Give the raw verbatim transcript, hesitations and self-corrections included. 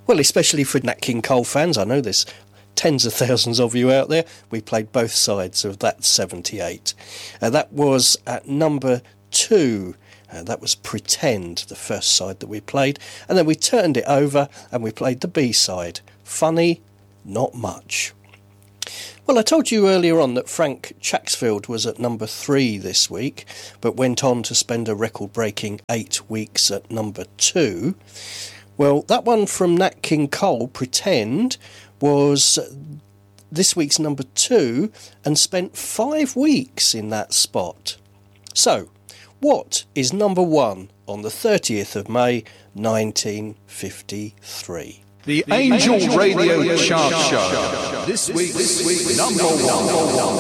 Well, especially for Nat King Cole fans, I know there's tens of thousands of you out there. We played both sides of that seventy-eight. Uh, that was at number two. Uh, that was Pretend, the first side that we played. And then we turned it over and we played the B-side. Funny, Not Much. Well, I told you earlier on that Frank Chaxfield was at number three this week, but went on to spend a record-breaking eight weeks at number two. Well, that one from Nat King Cole, Pretend, was this week's number two and spent five weeks in that spot. So, what is number one on the thirtieth of May, nineteen fifty-three? The Angel Radio Chart Show. This week's number one.